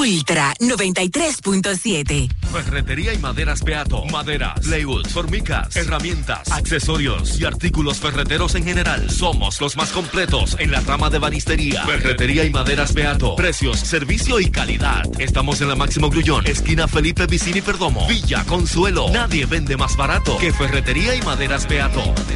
Ultra 93.7. Ferretería y maderas Beato. Maderas, plywood, formicas, herramientas, accesorios y artículos ferreteros en general. Somos los más completos en la rama de banistería. Ferretería y maderas Beato. Precios, servicio y calidad. Estamos en la Máximo Grullón, esquina Felipe Vicini Perdomo, Villa Consuelo. Nadie vende más barato que Ferretería y maderas Beato.